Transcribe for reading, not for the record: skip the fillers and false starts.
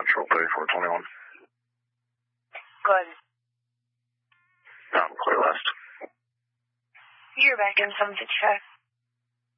Central 3421. Good. Clear last. You're back in 755.